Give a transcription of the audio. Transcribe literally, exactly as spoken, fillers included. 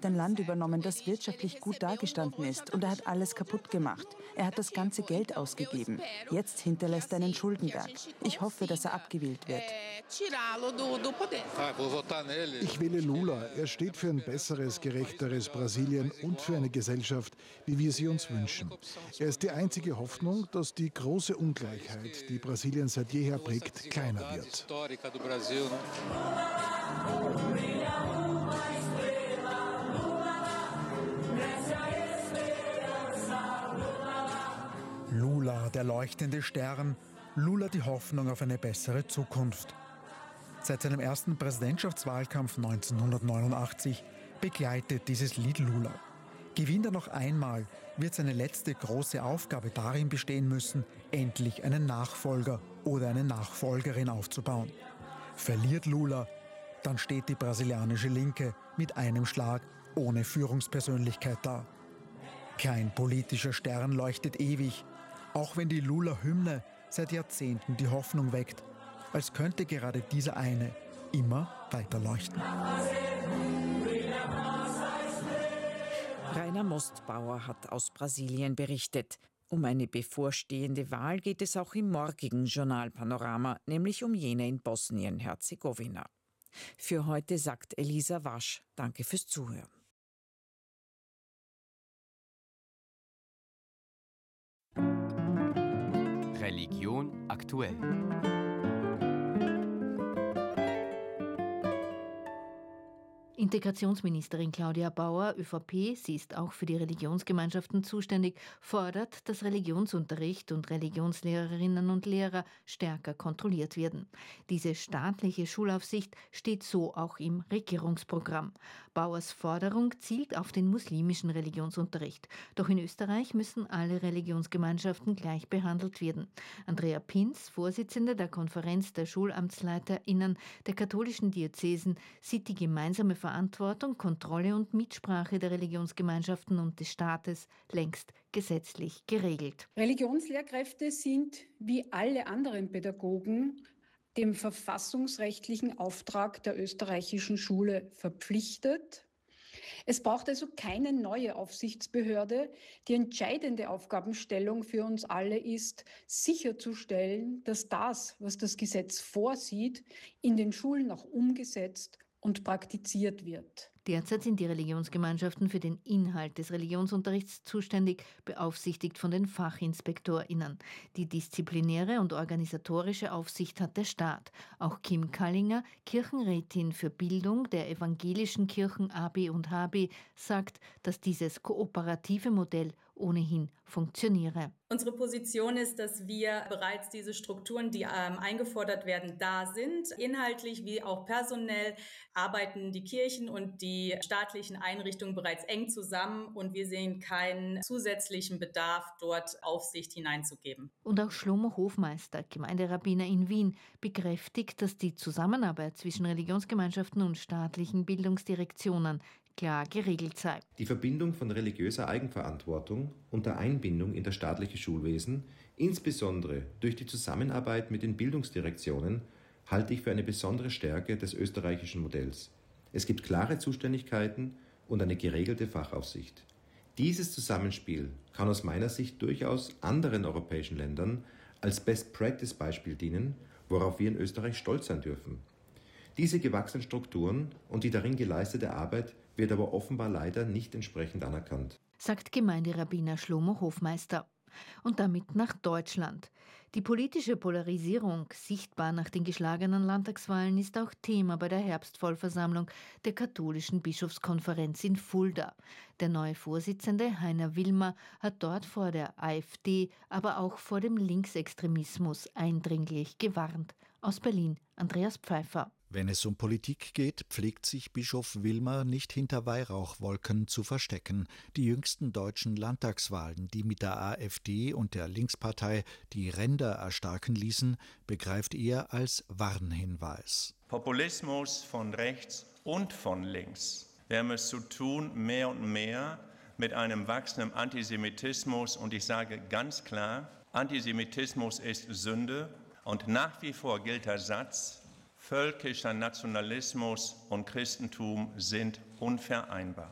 hat ein Land übernommen, das wirtschaftlich gut dagestanden ist, und er hat alles kaputt gemacht. Er hat das ganze Geld ausgegeben. Jetzt hinterlässt er einen Schuldenberg. Ich hoffe, dass er abgewählt wird. Ich wähle Lula. Er steht für ein besseres, gerechteres Brasilien und für eine Gesellschaft, wie wir sie uns wünschen. Er ist die einzige Hoffnung, dass die große Ungleichheit, die Brasilien seit jeher prägt, kleiner wird. Lula, der leuchtende Stern, Lula die Hoffnung auf eine bessere Zukunft. Seit seinem ersten Präsidentschaftswahlkampf neunzehnhundertneunundachtzig begleitet dieses Lied Lula. Gewinnt er noch einmal, wird seine letzte große Aufgabe darin bestehen müssen, endlich einen Nachfolger oder eine Nachfolgerin aufzubauen. Verliert Lula, dann steht die brasilianische Linke mit einem Schlag ohne Führungspersönlichkeit da. Kein politischer Stern leuchtet ewig, auch wenn die Lula-Hymne seit Jahrzehnten die Hoffnung weckt, als könnte gerade dieser eine immer weiter leuchten. Rainer Mostbauer hat aus Brasilien berichtet. Um eine bevorstehende Wahl geht es auch im morgigen Journalpanorama, nämlich um jene in Bosnien-Herzegowina. Für heute sagt Elisa Wasch. Danke fürs Zuhören. Religion aktuell. Integrationsministerin Claudia Bauer, ÖVP, sie ist auch für die Religionsgemeinschaften zuständig, fordert, dass Religionsunterricht und Religionslehrerinnen und Lehrer stärker kontrolliert werden. Diese staatliche Schulaufsicht steht so auch im Regierungsprogramm. Bauers Forderung zielt auf den muslimischen Religionsunterricht. Doch in Österreich müssen alle Religionsgemeinschaften gleich behandelt werden. Andrea Pinz, Vorsitzende der Konferenz der SchulamtsleiterInnen der katholischen Diözesen, sieht die gemeinsame Verantwortung, Kontrolle und Mitsprache der Religionsgemeinschaften und des Staates längst gesetzlich geregelt. Religionslehrkräfte sind wie alle anderen Pädagogen dem verfassungsrechtlichen Auftrag der österreichischen Schule verpflichtet. Es braucht also keine neue Aufsichtsbehörde. Die entscheidende Aufgabenstellung für uns alle ist, sicherzustellen, dass das, was das Gesetz vorsieht, in den Schulen auch umgesetzt und praktiziert wird. Derzeit sind die Religionsgemeinschaften für den Inhalt des Religionsunterrichts zuständig, beaufsichtigt von den FachinspektorInnen. Die disziplinäre und organisatorische Aufsicht hat der Staat. Auch Kim Kallinger, Kirchenrätin für Bildung der evangelischen Kirchen A B und H B, sagt, dass dieses kooperative Modell ohnehin funktioniere. Unsere Position ist, dass wir bereits diese Strukturen, die ähm, eingefordert werden, da sind. Inhaltlich wie auch personell arbeiten die Kirchen und die staatlichen Einrichtungen bereits eng zusammen und wir sehen keinen zusätzlichen Bedarf, dort Aufsicht hineinzugeben. Und auch Schlomo Hofmeister, Gemeinderabbiner in Wien, bekräftigt, dass die Zusammenarbeit zwischen Religionsgemeinschaften und staatlichen Bildungsdirektionen klar geregelt sei. Die Verbindung von religiöser Eigenverantwortung und der Einbindung in das staatliche Schulwesen, insbesondere durch die Zusammenarbeit mit den Bildungsdirektionen, halte ich für eine besondere Stärke des österreichischen Modells. Es gibt klare Zuständigkeiten und eine geregelte Fachaufsicht. Dieses Zusammenspiel kann aus meiner Sicht durchaus anderen europäischen Ländern als Best-Practice-Beispiel dienen, worauf wir in Österreich stolz sein dürfen. Diese gewachsenen Strukturen und die darin geleistete Arbeit wird aber offenbar leider nicht entsprechend anerkannt, sagt Gemeinderabbiner Schlomo Hofmeister. Und damit nach Deutschland. Die politische Polarisierung, sichtbar nach den geschlagenen Landtagswahlen, ist auch Thema bei der Herbstvollversammlung der katholischen Bischofskonferenz in Fulda. Der neue Vorsitzende, Heiner Wilmer, hat dort vor der AfD, aber auch vor dem Linksextremismus eindringlich gewarnt. Aus Berlin, Andreas Pfeiffer. Wenn es um Politik geht, pflegt sich Bischof Wilmer nicht hinter Weihrauchwolken zu verstecken. Die jüngsten deutschen Landtagswahlen, die mit der AfD und der Linkspartei die Ränder erstarken ließen, begreift er als Warnhinweis. Populismus von rechts und von links. Wir haben es zu tun, mehr und mehr mit einem wachsenden Antisemitismus. Und ich sage ganz klar, Antisemitismus ist Sünde. Und nach wie vor gilt der Satz, völkischer Nationalismus und Christentum sind unvereinbar.